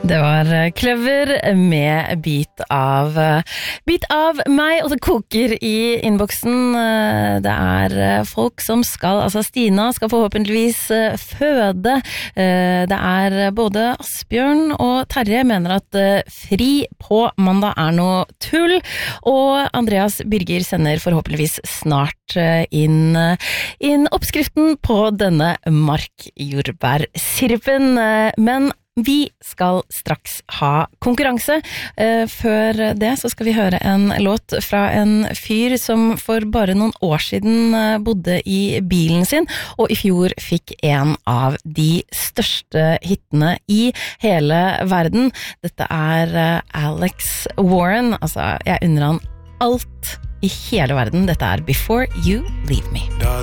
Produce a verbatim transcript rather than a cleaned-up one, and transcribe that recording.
Det var Clever med bit av bit av meg, og det koker i innboksen. Det er folk som skal, altså Stina skal forhåpentligvis føde. Det er både Asbjørn og Terje mener at fri på mandag er noe tull, og Andreas Birger sender forhåpentligvis snart inn, inn oppskriften på denne markjordbærsirpen, men vi skal straks ha konkurranse. Før det så skal vi høre en låt fra en fyr som for bare noen år siden bodde i bilen sin, og i fjor fikk en av de største hitene i hele verden. Dette er Alex Warren, altså jeg unner han alt i hele verden. Dette er Before You Leave Me.